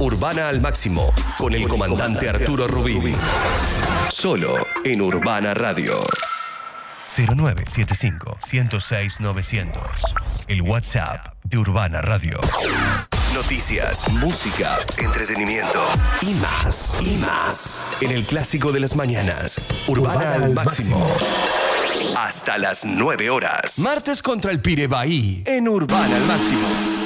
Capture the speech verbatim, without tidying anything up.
Urbana al máximo, con el comandante Arturo Rubín. Solo en Urbana Radio. cero nueve siete cinco, uno cero seis, novecientos. El WhatsApp de Urbana Radio. Noticias, música, entretenimiento y más, y más. En el clásico de las mañanas, Urbana, Urbana al máximo. máximo. Hasta las nueve horas. Martes contra el Pirebaí en Urbana al máximo.